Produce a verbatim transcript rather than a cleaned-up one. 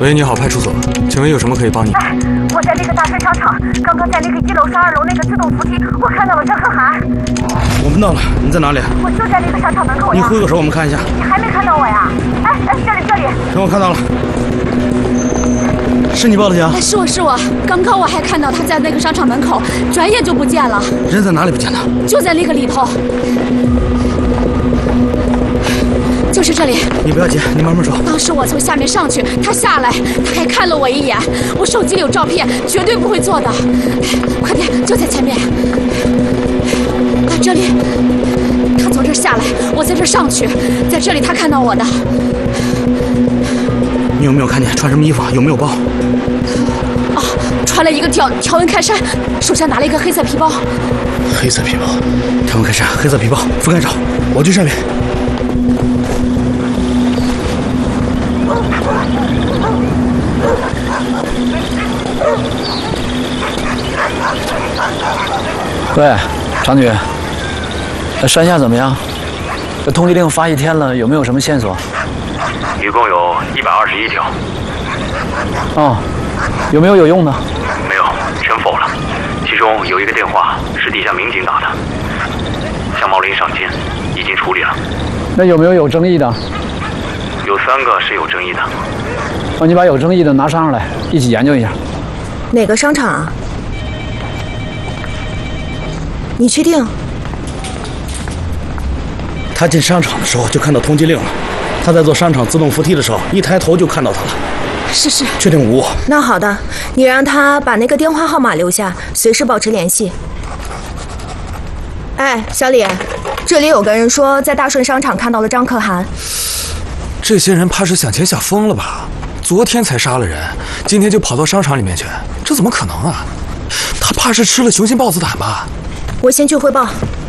喂，你好，派出所，请问有什么可以帮你？ 哎，我在那个大顺商场，刚刚在那个一楼上二楼那个自动扶梯，我看到了张可涵。 我们到了，你在哪里？ 我就在那个商场门口呀。 你挥个手，我们看一下。 你还没看到我呀？哎哎，这里这里。 行，我看到了。是你报的警？ 哎，是我是我，刚刚我还看到他在那个商场门口，转眼就不见了。 人在哪里不见的？ 就在那个里头。就是这里。 你不要急，你慢慢说。 当时我从下面上去，他下来，他还看了我一眼。我手机里有照片，绝对不会做的。快点，就在前面。啊，这里，他从这儿下来，我在这儿上去，在这里他看到我的。 你有没有看见穿什么衣服？有没有包？ 哦，穿了一个条条纹开衫，手上拿了一个黑色皮包。 黑色皮包，条纹开衫，黑色皮包，覆盖找，我去上面。 喂，常女，山下怎么样？这通缉令发一天了，有没有什么线索？ 一共有一百二十一条。 哦，有没有有用的？ 没有，全否了。其中有一个电话是地下民警打的，向茂林上监，已经处理了。 那有没有有争议的？ 有三个是有争议的。 哦，你把有争议的拿上来，一起研究一下。 哪个商场啊？你确定？ 他进商场的时候就看到通缉令了。他在坐商场自动扶梯的时候，一抬头就看到他了。 是是， 确定无误。 那好的，你让他把那个电话号码留下，随时保持联系。哎，小李，这里有个人说在大顺商场看到了张可涵。 这些人怕是想钱想疯了吧？昨天才杀了人，今天就跑到商场里面去，这怎么可能啊？他怕是吃了雄心豹子胆吧？ 我先去汇报。